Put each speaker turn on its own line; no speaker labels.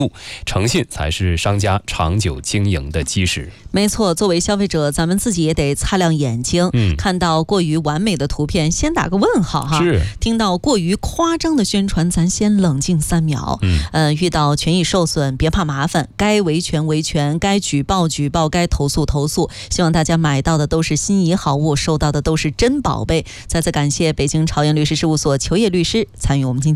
诚信才是商家长久经营的基石。
没错，作为消费者，咱们自己也得擦亮眼睛。看到过于完美的图片，先打个问号哈。
是。
听到过于夸张的宣传，咱先冷静3秒。遇到权益受损，别怕麻烦，该维权维权，该举报举报，该投诉投诉。希望大家买到的都是心仪好物，收到的都是真宝贝。再次感谢北京朝阳律师事务所求业律师参与我们今天